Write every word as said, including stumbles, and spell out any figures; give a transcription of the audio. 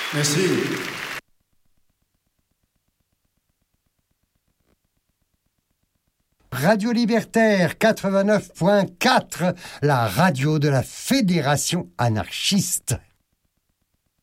Merci. Radio Libertaire quatre-vingt-neuf point quatre, la radio de la Fédération anarchiste.